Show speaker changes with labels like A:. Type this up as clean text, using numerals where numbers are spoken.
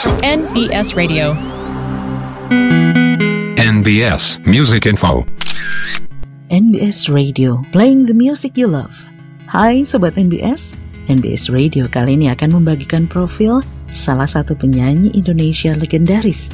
A: NBS Radio.
B: NBS Music Info.
C: NBS Radio, playing the music you love. Hai Sobat NBS, NBS Radio kali ini akan membagikan profil salah satu penyanyi Indonesia legendaris